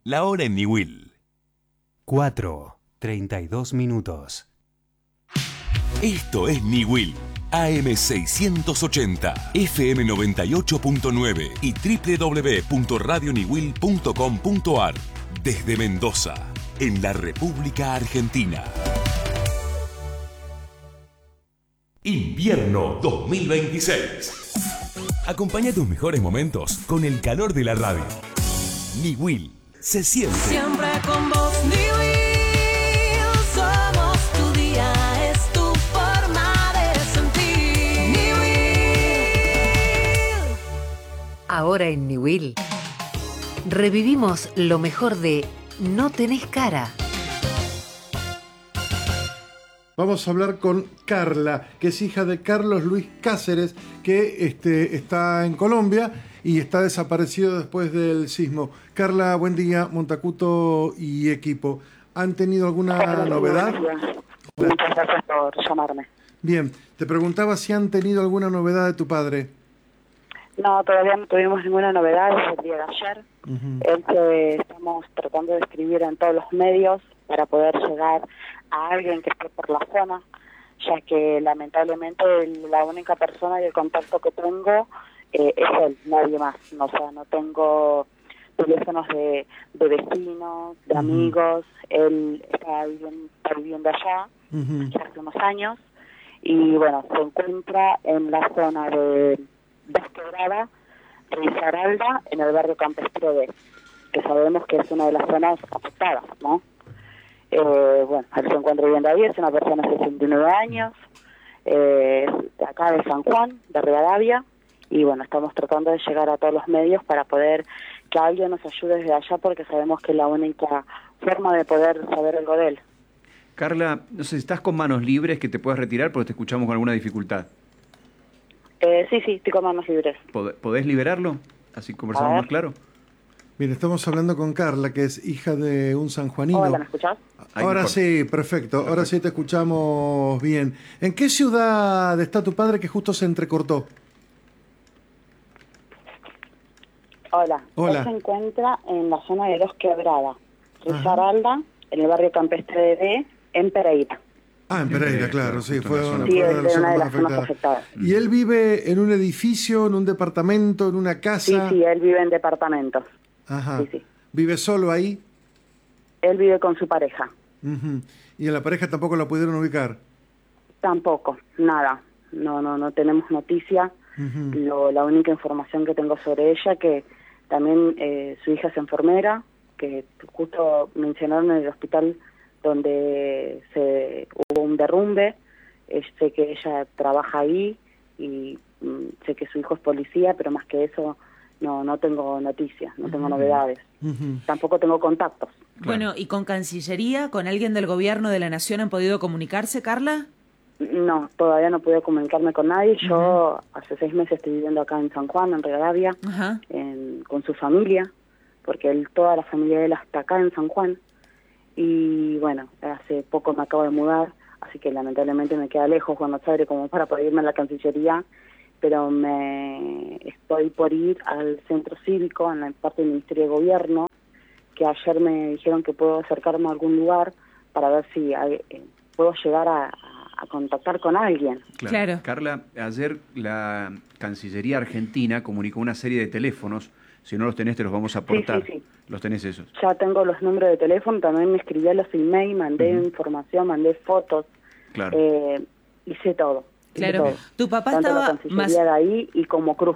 La hora en Niwil. 4:32. Esto es Niwil. AM680, FM98.9 y www.radioniwil.com.ar. Desde Mendoza, en la República Argentina. Invierno 2026. Acompaña tus mejores momentos con el calor de la radio. Niwil se siente. Siempre con vos, Niwil. Somos tu día, es tu forma de sentir. Niwil. Ahora en Niwil revivimos lo mejor de No tenés cara. Vamos a hablar con Carla, que es hija de Carlos Luis Cáceres, que está en Colombia y está desaparecido después del sismo. Carla, buen día, Montacuto y equipo. ¿Han tenido alguna novedad? Muchas gracias por llamarme. Bien, te preguntaba si han tenido alguna novedad de tu padre. No, todavía no tuvimos ninguna novedad desde el día de ayer. El que estamos tratando de escribir en todos los medios para poder llegar a alguien que esté por la zona, ya que lamentablemente la única persona y el contacto que tengo es él, nadie más. O sea, no tengo teléfonos de vecinos, de amigos. Él está viviendo allá ya hace unos años y bueno, se encuentra en la zona de Quebrada, Risaralda, en el barrio Campestre B, que sabemos que es una de las zonas afectadas, ¿no? Bueno, él se encuentra viviendo ahí, es una persona de 69 años, de acá de San Juan, de Rivadavia, y bueno, estamos tratando de llegar a todos los medios para poder que alguien nos ayude desde allá, porque sabemos que es la única forma de poder saber algo de él. Carla, no sé si estás con manos libres que te puedas retirar porque te escuchamos con alguna dificultad. Sí, estoy con manos libres. ¿Podés liberarlo? Así conversamos más claro. Bien, estamos hablando con Carla, que es hija de un sanjuanino. Hola, ¿me escuchás? Ahora sí, perfecto. Ahora sí te escuchamos bien. ¿En qué ciudad está tu padre que justo se entrecortó? Hola. Él se encuentra en la zona de Dos Quebradas, Risaralda, en el barrio Campestre B, en Pereira. Ah, en Pereira, claro, sí, fue una de las zonas afectadas. ¿Y él vive en un edificio, en un departamento, en una casa? Sí, él vive en departamentos. Ajá. Sí. ¿Vive solo ahí? Él vive con su pareja. ¿Y en la pareja tampoco la pudieron ubicar? Tampoco, nada. No tenemos noticia. La única información que tengo sobre ella, que también su hija es enfermera, que justo mencionaron en el hospital donde hubo un derrumbe. Sé que ella trabaja ahí y sé que su hijo es policía, pero más que eso no tengo noticias, no tengo novedades. Tampoco tengo contactos. Bueno, ¿y con Cancillería, con alguien del gobierno de la Nación han podido comunicarse, Carla? No, todavía no pude comunicarme con nadie. Yo hace 6 meses estoy viviendo acá en San Juan, en Rivadavia, con su familia, porque toda la familia de él está acá en San Juan. Y bueno, hace poco me acabo de mudar, así que lamentablemente me queda lejos Buenos Aires como para poder irme a la Cancillería, pero me estoy por ir al centro cívico, en la parte del Ministerio de Gobierno, que ayer me dijeron que puedo acercarme a algún lugar para ver si puedo llegar a contactar con alguien. Claro. Carla, ayer la Cancillería Argentina comunicó una serie de teléfonos. Si no los tenés, te los vamos a aportar. Sí. ¿Los tenés esos? Ya tengo los números de teléfono, también me escribí a los email, mandé información, mandé fotos. Claro. Hice todo. Claro. Tu papá tanto estaba la Cancillería de ahí y como Cruz